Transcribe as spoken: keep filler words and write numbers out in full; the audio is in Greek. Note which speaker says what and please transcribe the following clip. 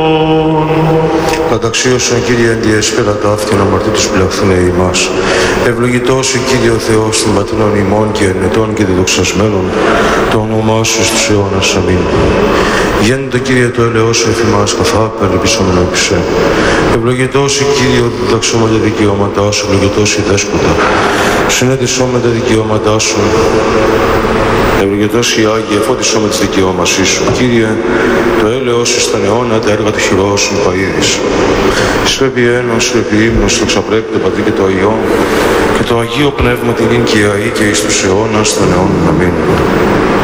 Speaker 1: Καταξίωσον Κύριε εν διέσπερα τα αυτήν αμαρτήτους πλαχθούνε ημάς. Ευλογητός η Κύριε ο Θεός των πατρινών ημών και ενετών και διδοξασμένων το όνομά σου στους αιώνας. Αμήν. Γέννητο Κύριε το έλεος σου εφημάς καθά περιλυπισόμενο επισέ. Ευλογητός η Κύριε ο διδαξόμεν τα δικαιώματά σου, ευλογητός η Δέσποτα. Συνέτησόμεν τα δικαιώματά σου. Ευλογητός η Άγιε, φώτισό με τις δικαιώμασής σου. Κύριε, το έλεος σου στον αιώνα, τα έργα του χειρός σου παΐδης. Σου επί ένος, σου επί ύμνος, σου εξαπρέπει το Πατρί και το Υιό και το Αγίο Πνεύμα την ίν και αή και εις τους αιώνας των αιώνων. Αμήν.